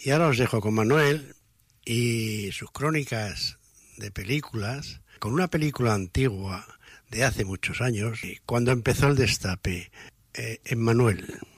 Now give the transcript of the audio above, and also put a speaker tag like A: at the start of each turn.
A: Y ahora os dejo con Manuel y sus crónicas de películas, con una película antigua de hace muchos años, cuando empezó el destape. Emmanuel.